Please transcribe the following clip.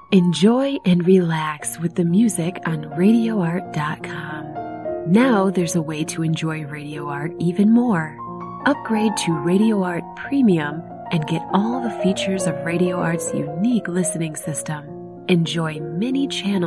Enjoy and relax with the music on RadioArt.com. Now there's a way to enjoy Radio Art even more. Upgrade to Radio Art Premium and get all the features of Radio Art's unique listening system. Enjoy many channels